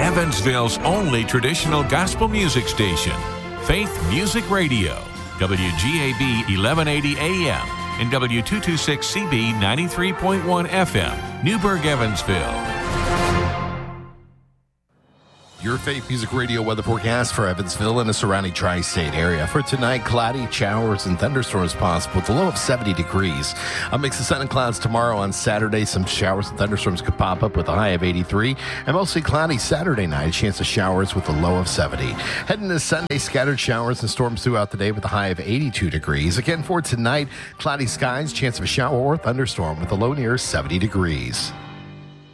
Evansville's only traditional gospel music station, Faith Music Radio, WGAB 1180 AM and W226CB 93.1 FM, Newburgh, Evansville. Your Faith Music Radio weather forecast for Evansville and the surrounding tri-state area. For tonight, cloudy, showers, and thunderstorms possible with a low of 70 degrees. A mix of sun and clouds tomorrow. On Saturday, some showers and thunderstorms could pop up with a high of 83. And mostly cloudy Saturday night, a chance of showers with a low of 70. Heading to Sunday, scattered showers and storms throughout the day with a high of 82 degrees. Again, for tonight, cloudy skies, chance of a shower or thunderstorm with a low near 70 degrees.